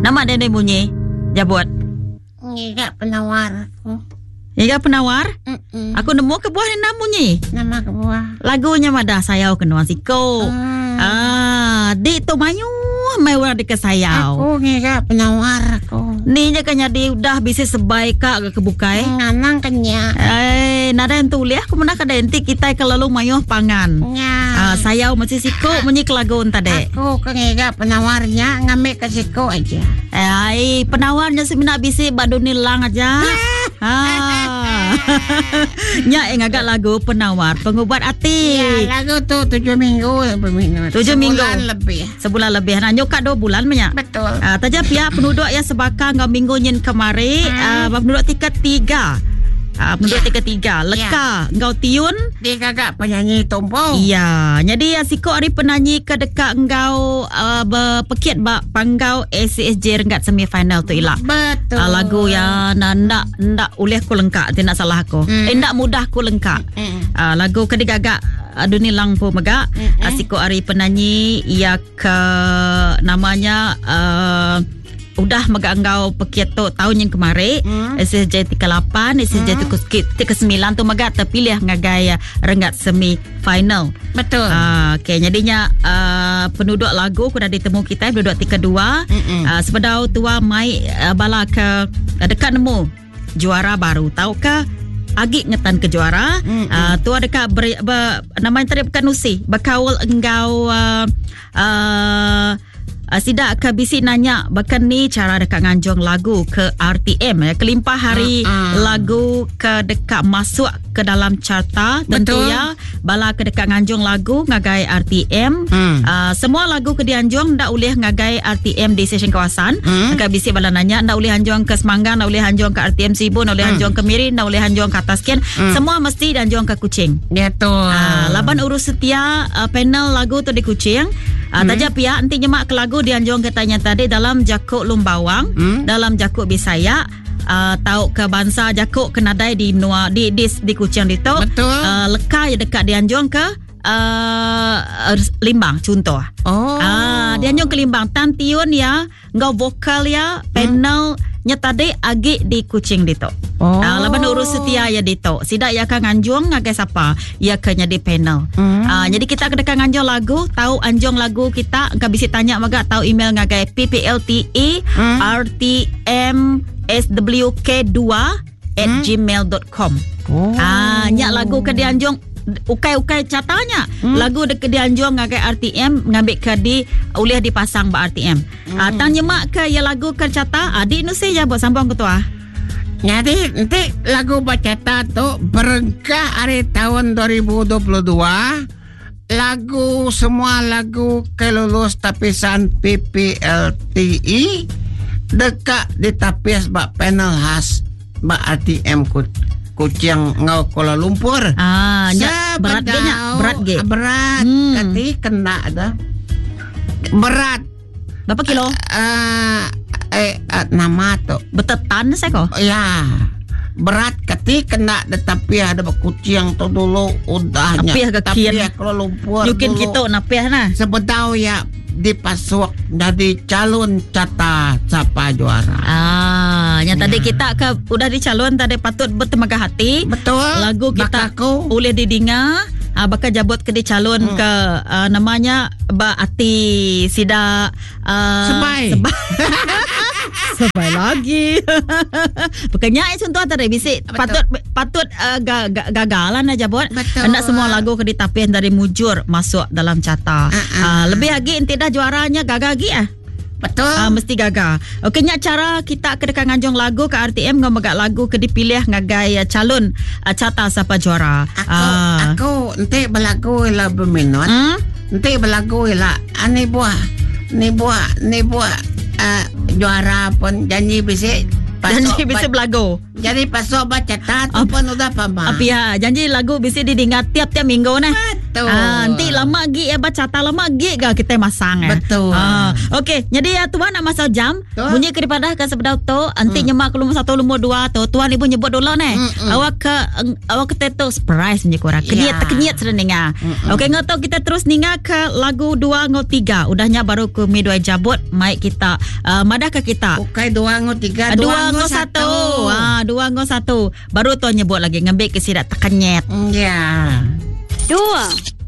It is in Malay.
Nama dia bunyi. Jabut. Ngiga penawar aku. Ngiga penawar? Aku nemu ke buah ni nama bunyi. Nama ke buah. Lagunya madah sayau kenua siko. Di tu mayu mai orang dekat sayau. Aku ngiga penawar aku. Ni nya kanya di udah bisa sebaik kak kebukai. Nganang kenya. Nada yang tulis aku mana kada enti kita kalau mayuh pangan. Sayau masih siko munyi kelagon tadi. Aku ngiga penawarnya ngambil ke siko aja. Penawarnya semina bisi baduni lang aja. Nya agak lagu penawar pengubat hati. Ya, lagu tu 7 minggu. 7 minggu. Sebulan lebih. Nah, nyokak 2 bulan banyak. Betul. Taja pihak penduduk yang sebakar ngau minggu nyen kemari, penduduk tingkat 3. Penduduk tingkat 3. Leka ngau tiun. Dia kagak penyanyi tompo. Iya, jadi siko hari penyanyi ke dekat ngau berpekit panggau ACSJ Renggat semifinal tu ilak. Betul. Lagu yang ndak uleh ku lengkak, tidak salah aku. Ndak mudah ku lengkak. Lagu kedigagak Aduni lang po maga. Siko hari penyanyi ia ke namanya udah maganggau pekieto tahun yang kemarin SSJ 38 SSJ 39 tu maga terpilih ngagai Renggat semi final. Betul. Okay, jadinya penduduk lagu kuda ditemu kita penduduk tingkat 2 sepedau tua mai bala ke dekat nemu juara baru tahu ke agi ngetan ke juara. Tua dekat namanya tadi bukan usi berkawal enggau sidak ke bisi nanya bahkan ni cara dekat nganjong lagu ke RTM kelimpah hari lagu ke dekat masuk ke dalam carta. Tentu ya bala ke dekat nganjong lagu ngagai RTM. Semua lagu ke dianjong ndak ulih ngagai RTM di stesen kawasan. Dekat bisi bala nanya ndak ulih anjong ke Semanggang, ndak ulih anjong ke RTM Sibu, ndak ulih anjong ke Miri, ndak ulih anjong ke Atasken. Semua mesti dianjong ke Kuching. Betul. Laban urus setia panel lagu tu di Kuching. Taja pihak nanti nyemak ke lagu dianjong katanya tadi dalam jakuk lumbawang, dalam jakuk Bisaya. Tahu ke bangsa jakuk kenadai di menua di Kuching itu. Betul. Leka ya dekat dianjong ke Limbang contoh. Dianjong ke Limbang tantiun ya ngau vokal ya panel nya tadi agi di Kuching dito. Laban urus setia ya dito. Sidak ya ka nganjong ngagai siapa? Ya kanya di panel. Jadi kita kedekat nganjong lagu, tahu anjong lagu kita ka bisi tanya maga tahu email ngagai ppltermswk2@gmail.com. Nya lagu ke dianjong ukai catanya lagu dekat dianjong ngagai RTM ngambil ke di ulih dipasang ba RTM. Tang nyemak ke ya lagu ke cata adik nu ya buat sambung ketua. Jadi nanti lagu bacata tu berkah hari tahun 2022 lagu semua lagu kelulus tapisan PPLTI dekat ditapis bak panel khas bak RTM Kuching ngau Kuala Lumpur. Berat ge. Berat. Kati kena ada. Berat. Berapa kilo? Nama tu. Betetan saya kok. Ya. Berat kati kena tetapi ada Kuching tu dulu udahnya. Tapi Kuala Lumpur. Yukin kita napih nah. Sebetau ya dipasuk jadi calon cata siapa juara. Tadi kita udah dicalon tadi patut bertenaga hati. Betul. Lagu kita boleh didinga. Bakal jabut ke dicalon ke namanya Ba Ati Sida Sebai. Sebai lagi. Bukannya contoh tadi bisi patut gagalan aja buat. Hendak semua lagu ke ditapian dari mujur masuk dalam cata. Lebih lagi tidak juaranya gagal lagi Betul. Mesti gagal. Okey, nya cara kita ke dekat nganjong lagu ke RTM ngomagak lagu ke dipilih ngagai calon cata siapa juara. Aku nanti berlagu lah berminat. Nanti berlagu lah ni buah juara pun janji bisik. Janji bisa belagu. Jadi pasok baca tu pun udah pamah. Janji lagu bisa didengar tiap-tiap minggu nah. betul. Nanti lama lagi baca tak lama lagi kita masang Betul. Okey, jadi tuan nak masuk jam. Tuan. Bunyi daripada ke sebedau tu, nanti nyemak ke nombor 1 nombor 2 tu. Tuan ibu nyebut dulu ni. Awak ke teto surprise punya korang. Kenyat sudah dengar. Okey, ngoto kita terus ninga ke lagu 2 ngau 3. Udahnya baru ke midway jabut. Mai kita madah ke kita. Okey, 2 ngau 3, 2 ngau 1. 2 ngau 1. Baru tuan nyebut lagi ngambil ke sidak terkenyat. Ya. 2